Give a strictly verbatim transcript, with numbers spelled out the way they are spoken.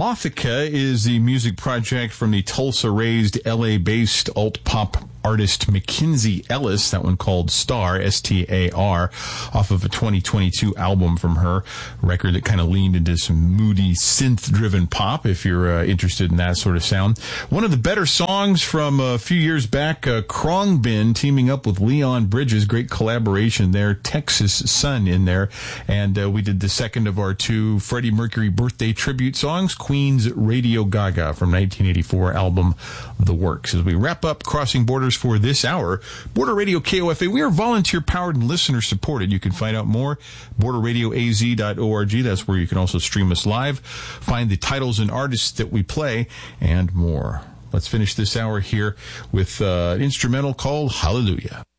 Mothica is the music project from the Tulsa-raised, L A-based alt-pop artist Mackenzie Ellis, that one called Star, S T A R, off of a twenty twenty-two album from her, a record that kind of leaned into some moody synth-driven pop, if you're uh, interested in that sort of sound. One of the better songs from a few years back, uh, Khruangbin teaming up with Leon Bridges, great collaboration there, Texas Sun in there, and uh, we did the second of our two Freddie Mercury birthday tribute songs, Queen's Radio Gaga from nineteen eighty-four album The Works. As we wrap up Crossing Borders for this hour, Border Radio K O F A, we are volunteer-powered and listener-supported. You can find out more, border radio a z dot org. That's where you can also stream us live, find the titles and artists that we play, and more. Let's finish this hour here with uh, an instrumental called Hallelujah.